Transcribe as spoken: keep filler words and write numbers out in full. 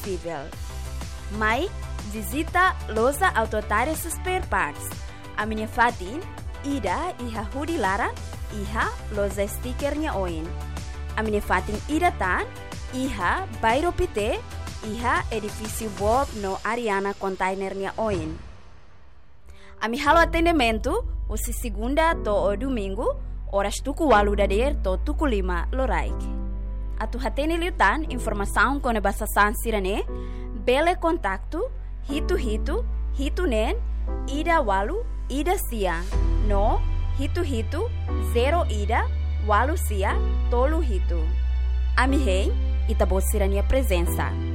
possível. Mas visita loja Autotárias Spare Parts. A minha fatin, ida iha hudi lara, iha loja stickernya oin. A minha fatin ida tan, iha bairro pite, iha edifício Bob no Ariana containernya oin. A mi halo atendimento, usi segunda to o domingo, horas tuku walu dader to tuku lima loraik. Atu hatene liutan informação com a basa sirane, bele contacto, hitu hitu, hitu nen, ida walu, ida sia, no, hitu hitu, zero ida, walu sia, tolu hitu. A mi rei, itabot sirania presença.